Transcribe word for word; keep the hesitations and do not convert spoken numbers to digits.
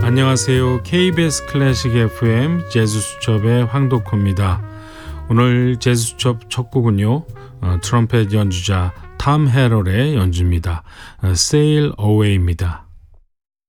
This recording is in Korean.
안녕하세요. 케이비에스 클래식 에프엠 재즈수첩의 황덕호입니다. 오늘 재즈수첩 첫 곡은요, 어, 트럼펫 연주자 톰 헤럴의 연주입니다. 어, Sail Away입니다.